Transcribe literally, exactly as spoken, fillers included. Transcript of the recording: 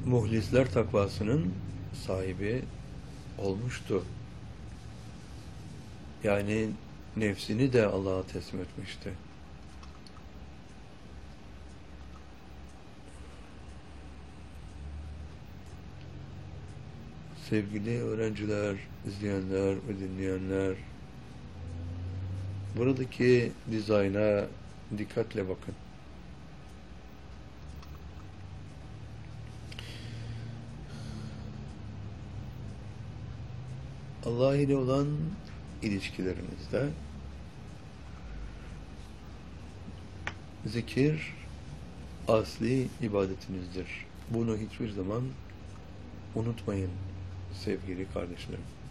muhlisler takvasının sahibi olmuştu. Yani nefsini de Allah'a teslim etmişti. Sevgili öğrenciler, izleyenler ve dinleyenler, buradaki dizayna dikkatle bakın. Allah ile olan ilişkilerinizde zikir asli ibadetinizdir. Bunu hiçbir zaman unutmayın sevgili kardeşlerim.